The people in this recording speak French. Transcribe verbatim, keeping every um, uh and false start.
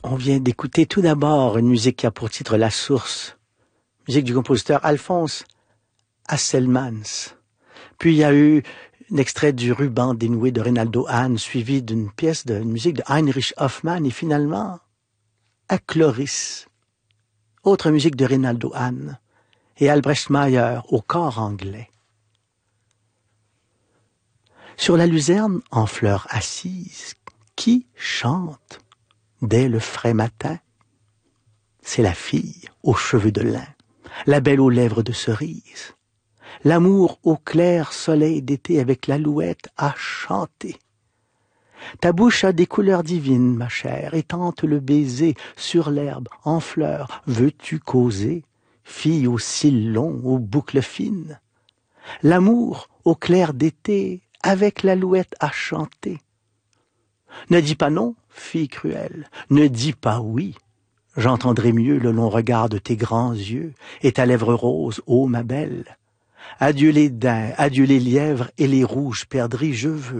On vient d'écouter tout d'abord une musique qui a pour titre La Source, musique du compositeur Alphonse Hasselmans. Puis il y a eu un extrait du Ruban dénoué de Reynaldo Hahn, suivi d'une pièce de musique de Heinrich Hoffmann, et finalement à Chloris, autre musique de Reynaldo Hahn, et Albrecht Meyer au corps anglais. Sur la luzerne, en fleurs assises, qui chante dès le frais matin? C'est la fille aux cheveux de lin, la belle aux lèvres de cerise. L'amour au clair soleil d'été avec l'alouette a chanté. Ta bouche a des couleurs divines, ma chère, et tente le baiser sur l'herbe, en fleurs. Veux-tu causer, fille aux cils longs, aux boucles fines? L'amour au clair d'été avec l'alouette a chanté. Ne dis pas non, fille cruelle, ne dis pas oui. J'entendrai mieux le long regard de tes grands yeux et ta lèvre rose, ô ma belle. Adieu les daims, adieu les lièvres et les rouges perdrix, je veux